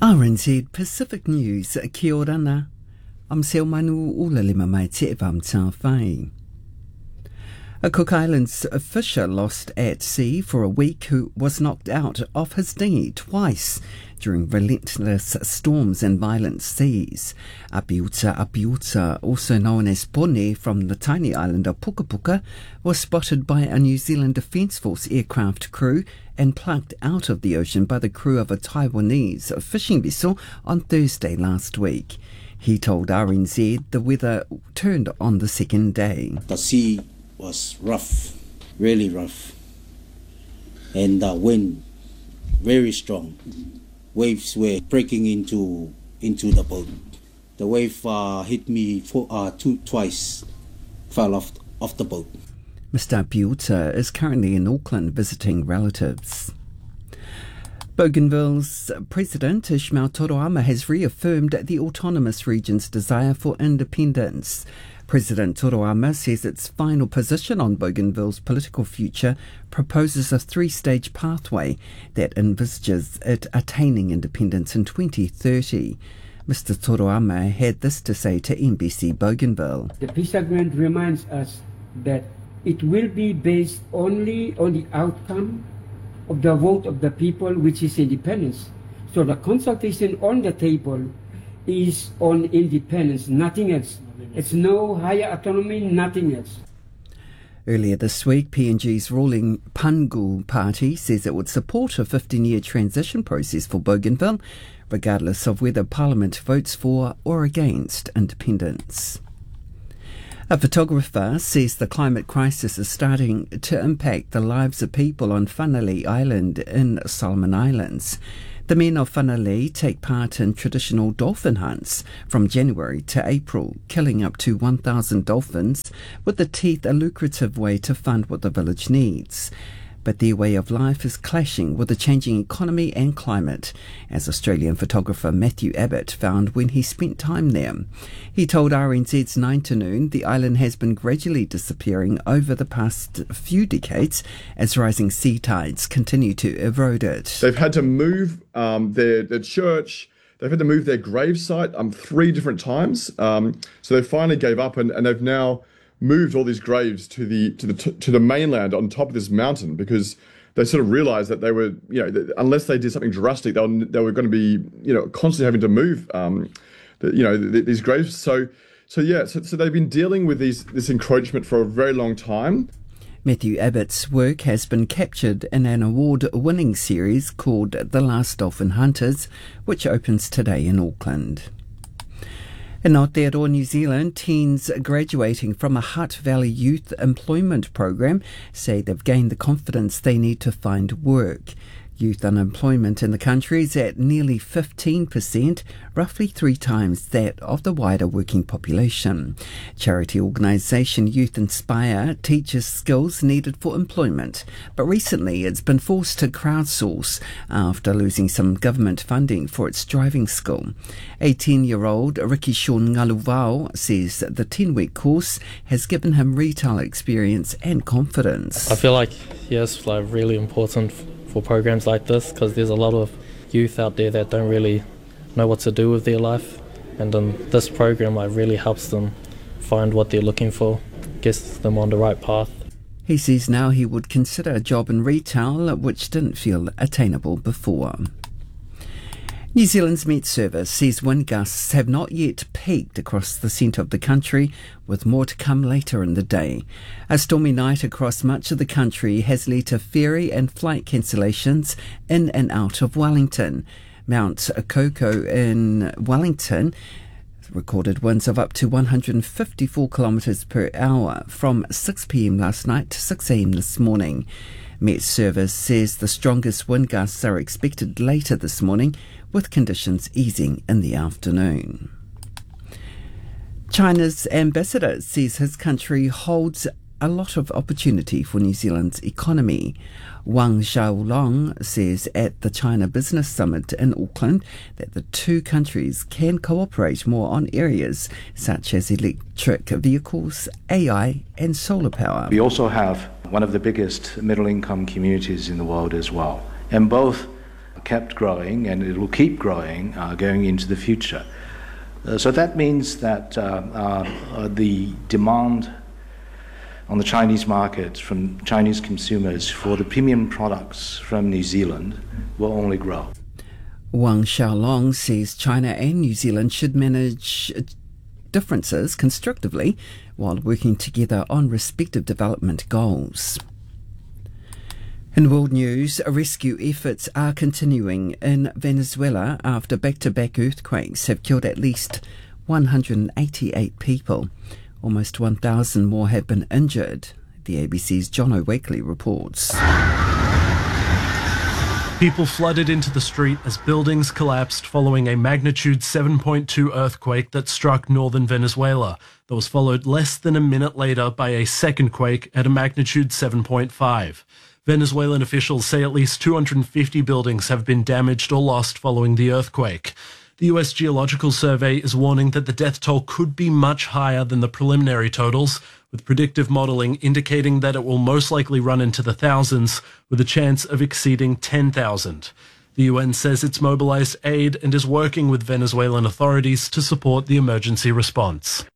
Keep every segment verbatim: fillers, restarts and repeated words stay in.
R N Z Pacific News, kia ora na. Am seo manu ula lima mai te e vam tā whai. A Cook Islands fisher lost at sea for a week who was knocked out off his dinghy twice during relentless storms and violent seas. Apiuta Apiuta, also known as Pone from the tiny island of Puka Puka, was spotted by a New Zealand Defence Force aircraft crew and plucked out of the ocean by the crew of a Taiwanese fishing vessel on Thursday last week. He told R N Z the weather turned on the second day. The sea was rough, really rough, and the wind very strong. Waves were breaking into into the boat. The wave uh, hit me for, uh, two, twice, fell off, off the boat. Mister Piuta is currently in Auckland visiting relatives. Bougainville's President Ismail Toroama has reaffirmed the autonomous region's desire for independence. President Toroama says its final position on Bougainville's political future proposes a three-stage pathway that envisages it attaining independence in twenty thirty. Mister Toroama had this to say to N B C Bougainville. The peace agreement reminds us that it will be based only on the outcome of the vote of the people, which is independence. So the consultation on the table is on independence, nothing else. It's no higher autonomy, nothing else. Earlier this week, P N G's ruling Pangu party says it would support a fifteen-year transition process for Bougainville, regardless of whether Parliament votes for or against independence. A photographer says the climate crisis is starting to impact the lives of people on Whanalei Island in Solomon Islands. The men of Whanalei take part in traditional dolphin hunts from January to April, killing up to one thousand dolphins, with the teeth a lucrative way to fund what the village needs. But their way of life is clashing with the changing economy and climate, as Australian photographer Matthew Abbott found when he spent time there. He told R N Z's nine to Noon the island has been gradually disappearing over the past few decades as rising sea tides continue to erode it. They've had to move um, their, their church, they've had to move their gravesite um, three different times. Um, so they finally gave up and, and they've now moved all these graves to the to the to the mainland on top of this mountain because they sort of realised that they were, you know, that unless they did something drastic, they were, they were going to be, you know, constantly having to move, um, the, you know, the, these graves. So, so yeah, so, so they've been dealing with these this encroachment for a very long time. Matthew Abbott's work has been captured in an award-winning series called The Last Dolphin Hunters, which opens today in Auckland. In Aotearoa, New Zealand, teens graduating from a Hutt Valley Youth Employment Program say they've gained the confidence they need to find work. Youth unemployment in the country is at nearly fifteen percent, roughly three times that of the wider working population. Charity organisation Youth Inspire teaches skills needed for employment, but recently it's been forced to crowdsource after losing some government funding for its driving school. eighteen-year-old Ricky Sean Ngaluvao says the ten-week course has given him retail experience and confidence. I feel like, yes, like really important for programs like this because there's a lot of youth out there that don't really know what to do with their life, and in this program like really helps them find what they're looking for, gets them on the right path. He says now he would consider a job in retail which didn't feel attainable before. New Zealand's Met Service says wind gusts have not yet peaked across the centre of the country, with more to come later in the day. A stormy night across much of the country has led to ferry and flight cancellations in and out of Wellington. Mount Coco in Wellington recorded winds of up to one hundred fifty-four kilometres per hour from six p m last night to six a m this morning. Met Service says the strongest wind gusts are expected later this morning, with conditions easing in the afternoon. China's ambassador says his country holds a lot of opportunity for New Zealand's economy. Wang Xiaolong says at the China Business Summit in Auckland that the two countries can cooperate more on areas such as electric vehicles, A I and solar power. We also have one of the biggest middle-income communities in the world as well. And both kept growing, and it will keep growing uh, going into the future. Uh, so that means that uh, uh, the demand on the Chinese market from Chinese consumers for the premium products from New Zealand will only grow. Wang Xiaolong says China and New Zealand should manage differences constructively while working together on respective development goals. In world news, rescue efforts are continuing in Venezuela after back-to-back earthquakes have killed at least one hundred eighty-eight people. Almost one thousand more have been injured. The A B C's John O'Wakely reports. People flooded into the street as buildings collapsed following a magnitude seven point two earthquake that struck northern Venezuela. That was followed less than a minute later by a second quake at a magnitude seven point five. Venezuelan officials say at least two hundred fifty buildings have been damaged or lost following the earthquake. The U S Geological Survey is warning that the death toll could be much higher than the preliminary totals, with predictive modelling indicating that it will most likely run into the thousands, with a chance of exceeding ten thousand. The U N says it's mobilised aid and is working with Venezuelan authorities to support the emergency response.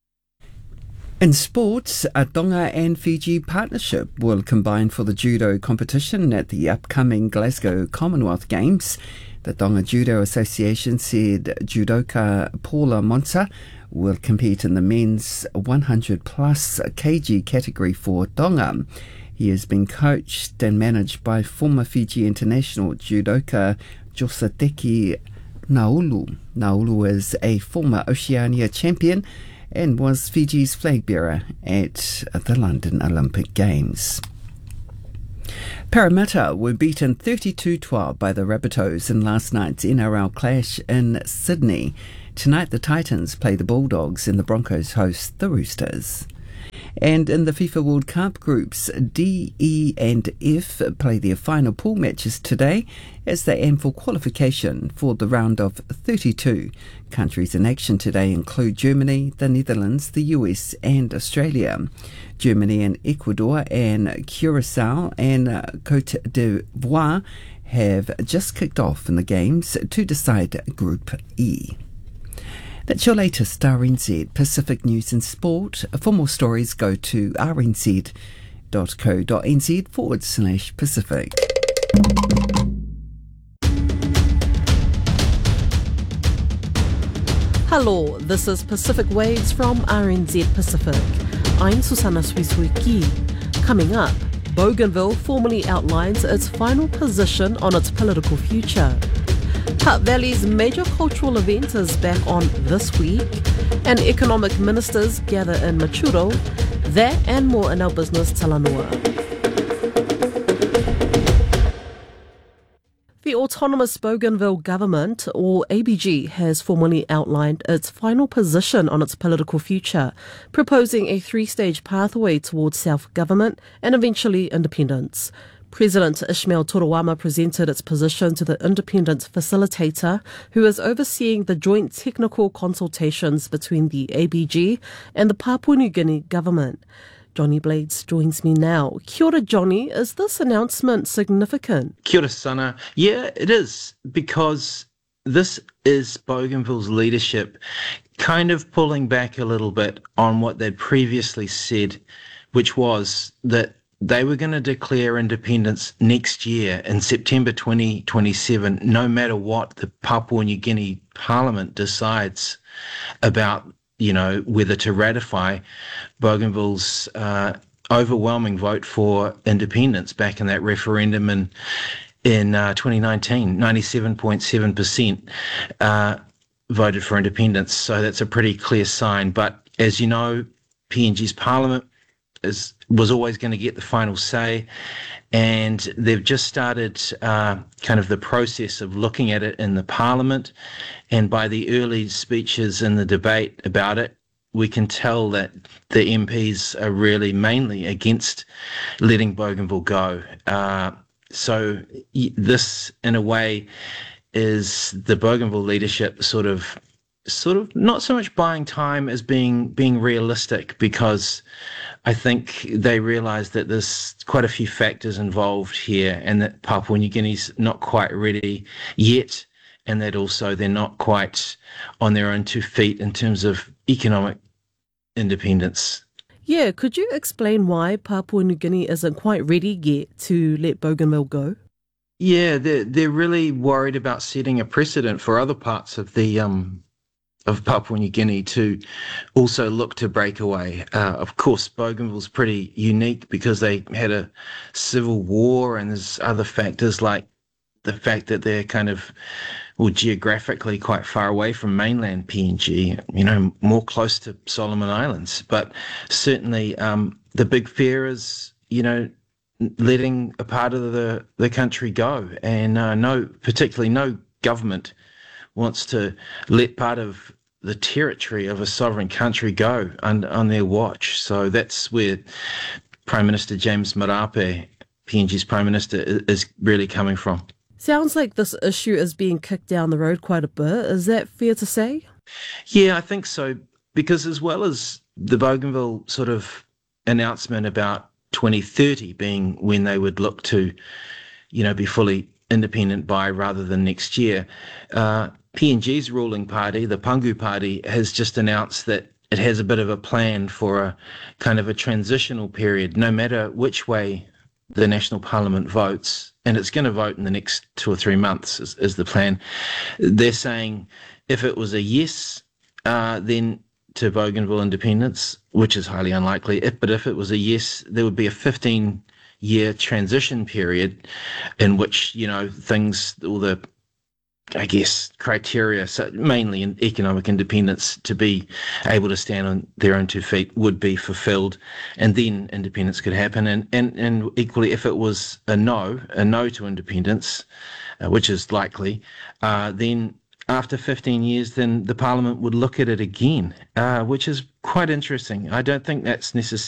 In sports, a Tonga and Fiji partnership will combine for the judo competition at the upcoming Glasgow Commonwealth Games. The Tonga Judo Association said judoka Paula Monza will compete in the men's one hundred plus kg category for Tonga. He has been coached and managed by former Fiji international judoka Josateki Naulu. Naulu is a former Oceania champion and was Fiji's flag bearer at the London Olympic Games. Parramatta were beaten thirty-two twelve by the Rabbitohs in last night's N R L clash in Sydney. Tonight the Titans play the Bulldogs and the Broncos host the Roosters. And in the FIFA World Cup, groups D, E and F play their final pool matches today as they aim for qualification for the round of thirty-two. Countries in action today include Germany, the Netherlands, the U S and Australia. Germany and Ecuador and Curacao and Cote d'Ivoire have just kicked off in the games to decide Group E. That's your latest R N Z Pacific News and Sport. For more stories, go to rnz.co.nz forward slash Pacific. Hello, this is Pacific Waves from R N Z Pacific. I'm Susana Suisuiki. Coming up, Bougainville formally outlines its final position on its political future. Hutt Valley's major cultural event is back on this week, and economic ministers gather in Machuro. That and more in our business Talanua. The Autonomous Bougainville Government, or A B G, has formally outlined its final position on its political future, proposing a three-stage pathway towards self-government and eventually independence. President Ishmael Turawama presented its position to the independence facilitator, who is overseeing the joint technical consultations between the A B G and the Papua New Guinea government. Johnny Blades joins me now. Kia ora, Johnny. Is this announcement significant? Kia ora, Sana. Yeah, it is, because this is Bougainville's leadership kind of pulling back a little bit on what they'd previously said, which was that they were going to declare independence next year in September twenty twenty-seven, no matter what the Papua New Guinea Parliament decides about, you know, whether to ratify Bougainville's uh, overwhelming vote for independence back in that referendum in, in uh, twenty nineteen. ninety-seven point seven percent uh, voted for independence, so that's a pretty clear sign. But as you know, P N G's Parliament is was always going to get the final say, and they've just started uh, kind of the process of looking at it in the Parliament, and by the early speeches in the debate about it, we can tell that the M Ps are really mainly against letting Bougainville go. Uh, so this, in a way, is the Bougainville leadership sort of sort of not so much buying time as being being realistic, because I think they realise that there's quite a few factors involved here, and that Papua New Guinea's not quite ready yet, and that also they're not quite on their own two feet in terms of economic independence. Yeah, could you explain why Papua New Guinea isn't quite ready yet to let Bougainville go? Yeah, they're, they're really worried about setting a precedent for other parts of the um, of Papua New Guinea to also look to break away. Uh, of course, Bougainville's pretty unique because they had a civil war, and there's other factors like the fact that they're kind of, well, geographically quite far away from mainland P N G, you know, more close to Solomon Islands. But certainly um, the big fear is, you know, letting a part of the, the country go. And uh, no, particularly no government wants to let part of the territory of a sovereign country go on, on their watch. So that's where Prime Minister James Marape, P N G's Prime Minister, is really coming from. Sounds like this issue is being kicked down the road quite a bit. Is that fair to say? Yeah, I think so. Because as well as the Bougainville sort of announcement about twenty thirty being when they would look to, you know, be fully independent by rather than next year, uh, P N G's ruling party, the Pangu Party, has just announced that it has a bit of a plan for a kind of a transitional period, no matter which way the National Parliament votes, and it's going to vote in the next two or three months is, is the plan. They're saying if it was a yes, uh, then to Bougainville independence, which is highly unlikely, if, but if it was a yes, there would be a fifteen-year transition period in which, you know, things, all the, I guess, criteria, so mainly in economic independence, to be able to stand on their own two feet would be fulfilled, and then independence could happen. And, and, and equally, if it was a no, a no to independence, uh, which is likely, uh, then after fifteen years, then the Parliament would look at it again, uh, which is quite interesting. I don't think that's necessarily